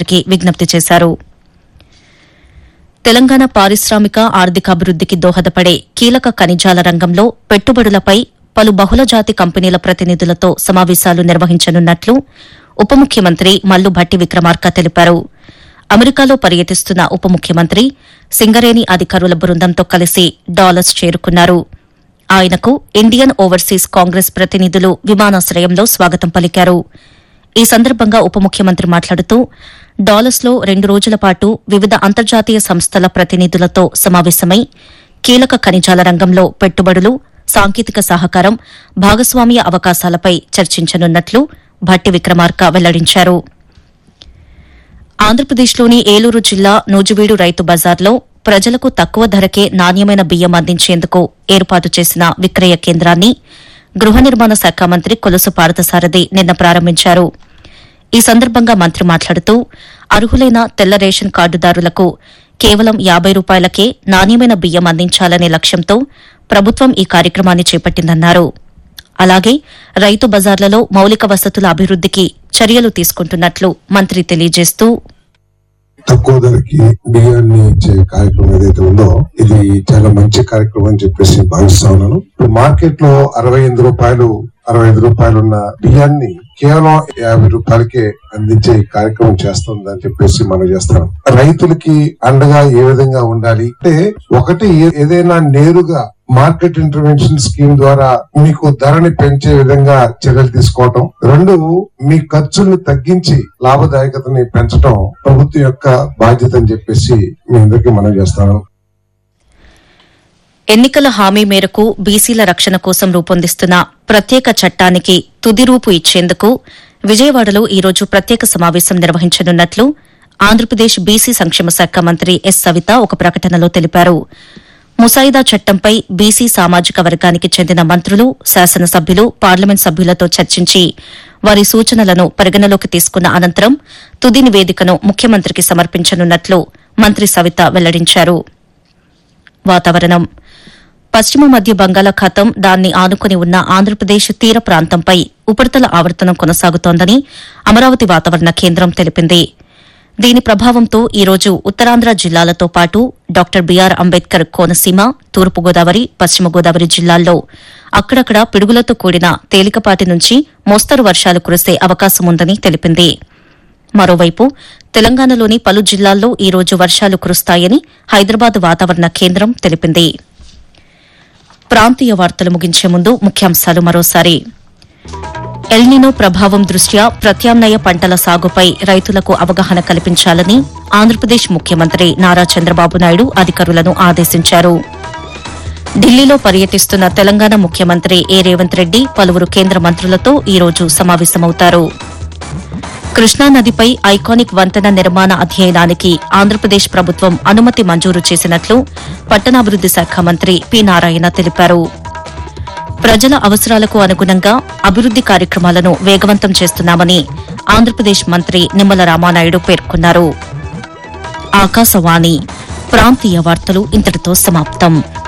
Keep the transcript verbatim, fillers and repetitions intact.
ముఖ్యమంత్రికి విజ్ఞప్తి చేశారు. తెలంగాణ పారిశ్రామిక ఆర్థికాభివృద్దికి దోహదపడే కీలక ఖనిజాల రంగంలో పెట్టుబడులపై పలు బహుళజాతి కంపెనీల ప్రతినిధులతో సమావేశాలు నిర్వహించనున్నట్లు ఉప ముఖ్యమంత్రి మల్లు భట్టి విక్రమార్క తెలిపారు. అమెరికాలో పర్యటిస్తున్న ఉప ముఖ్యమంత్రి సింగరేణి అధికారుల బృందంతో కలిసి డాలస్ చేరుకున్నారు. ఆయనకు ఇండియన్ ఓవర్సీస్ కాంగ్రెస్ ప్రతినిధులు విమానాశ్రయంలో స్వాగతం పలికారు. ఈ సందర్భంగా ఉప ముఖ్యమంత్రి మాట్లాడుతూ డాలస్లో రెండు రోజుల పాటు వివిధ అంతర్జాతీయ సంస్థల ప్రతినిధులతో సమావేశమై కీలక ఖనిజాల రంగంలో పెట్టుబడులు, సాంకేతిక సహకారం, భాగస్వామ్య అవకాశాలపై చర్చించనున్నట్లు భట్టి విక్రమార్క వెల్లడించారు. ఆంధ్రప్రదేశ్లోని ఏలూరు జిల్లా నూజివీడు రైతు బజార్లో ప్రజలకు తక్కువ ధరకే నాణ్యమైన బియ్యం అందించేందుకు ఏర్పాటు చేసిన విక్రయ కేంద్రాన్ని గృహ నిర్మాణ శాఖ మంత్రి కొలుసు పార్థసారథి నిన్న ప్రారంభించారు. ఈ సందర్భంగా మంత్రి మాట్లాడుతూ అర్హులైన తెల్ల రేషన్ కార్డుదారులకు కేవలం యాబై రూపాయలకే నాణ్యమైన బియ్యం అందించాలనే లక్ష్యంతో ప్రభుత్వం ఈ కార్యక్రమాన్ని చేపట్టిందన్నారు. అలాగే రైతు బజార్లలో మౌలిక వసతుల అభివృద్దికి చర్యలు తీసుకుంటున్నట్లు మంత్రి తెలియజేస్తూ తక్కువ ధరకి బియ్యాన్ని ఇచ్చే కార్యక్రమం ఏదైతే ఉందో ఇది చాలా మంచి కార్యక్రమం అని చెప్పేసి భావిస్తా ఉన్నాను. ఇప్పుడు మార్కెట్ లో అరవై ఎనిమిది రూపాయలు అరవై ఐదు రూపాయలున్న బియ్యాన్ని కేవలం యాభై రూపాయలకే అందించే కార్యక్రమం చేస్తుందని చెప్పేసి మనం చేస్తాం. రైతులకి అండగా ఏ విధంగా ఉండాలి అంటే ఒకటి ఏదైనా నేరుగా మార్కెట్ ఇంటర్వెన్షన్ స్కీమ్ ద్వారా మీకు ధరని పెంచే విధంగా చర్యలు తీసుకోవటం, రెండు మీ ఖర్చుల్ని తగ్గించి లాభదాయకతని పెంచడం ప్రభుత్వం యొక్క బాధ్యత అని చెప్పేసి మీ అందరికీ మనం చేస్తాను. ఎన్నికల హామీ మేరకు బీసీల రక్షణ కోసం రూపొందిస్తున్న ప్రత్యేక చట్టానికి తుది రూపు ఇచ్చేందుకు విజయవాడలో ఈరోజు ప్రత్యేక సమావేశం నిర్వహించనున్నట్లు ఆంధ్రప్రదేశ్ బీసీ సంక్షేమ శాఖ మంత్రి ఎస్ సవిత ఒక ప్రకటనలో తెలిపారు. ముసాయిదా చట్టంపై బీసీ సామాజిక వర్గానికి చెందిన మంత్రులు, శాసనసభ్యులు, పార్లమెంట్ సభ్యులతో చర్చించి వారి సూచనలను పరిగణలోకి తీసుకున్న అనంతరం తుది నివేదికను ముఖ్యమంత్రికి సమర్పించనున్నట్లు మంత్రి సవిత వెల్లడించారు. వాతావరణం. పశ్చిమ మధ్య బంగాళాఖాతం, దాన్ని ఆనుకుని ఉన్న ఆంధ్రప్రదేశ్ తీర ప్రాంతంపై ఉపరితల ఆవర్తనం కొనసాగుతోందని అమరావతి వాతావరణ కేంద్రం తెలిపింది. దీని ప్రభావంతో ఈరోజు ఉత్తరాంధ్ర జిల్లాలతో పాటు డాక్టర్ బీఆర్ అంబేద్కర్ కోనసీమ, తూర్పుగోదావరి, పశ్చిమ గోదావరి జిల్లాల్లో అక్కడక్కడ పిడుగులతో కూడిన తేలికపాటి నుంచి మోస్తరు వర్షాలు కురిసే అవకాశముందని తెలిపింది. మరోవైపు తెలంగాణలోని పలు జిల్లాల్లో ఈరోజు వర్షాలు కురుస్తాయని హైదరాబాద్ వాతావరణ కేంద్రం తెలిపింది. ప్రాంతీయ వార్తలు ముగించే ముందు ముఖ్యాంశాలు మరోసారి. ఎల్నినో ప్రభావం దృష్ట్యా ప్రత్యామ్నాయ పంటల సాగుపై రైతులకు అవగాహన కల్పించాలని ఆంధ్రప్రదేశ్ ముఖ్యమంత్రి నారా చంద్రబాబు నాయుడు అధికారులను ఆదేశించారు. ఢిల్లీలో పర్యటిస్తున్న తెలంగాణ ముఖ్యమంత్రి ఏ రేవంత్ రెడ్డి పలువురు కేంద్ర మంత్రులతో ఈరోజు సమావేశమవుతారు. కృష్ణానదిపై ఐకానిక్ వంతెన నిర్మాణ అధ్యయనానికి ఆంధ్రప్రదేశ్ ప్రభుత్వం అనుమతి మంజూరు చేసినట్లు పట్టణాభివృద్ది శాఖ మంత్రి పి నారాయణ తెలిపారు. ప్రజల అవసరాలకు అనుగుణంగా అభివృద్ది కార్యక్రమాలను వేగవంతం చేస్తున్నామని ఆంధ్రప్రదేశ్ మంత్రి నిమ్మల రామానాయుడు పేర్కొన్నారు. ఆకాశవాణి ప్రాంతీయ వార్తలు ఇంతటితో సమాప్తం.